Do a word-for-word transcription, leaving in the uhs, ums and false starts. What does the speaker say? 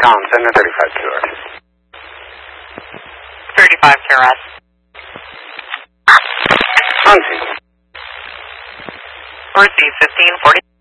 Tom, send a thirty-five Q R S. thirty-five Q R S. Muncie. Receive fifteen forty.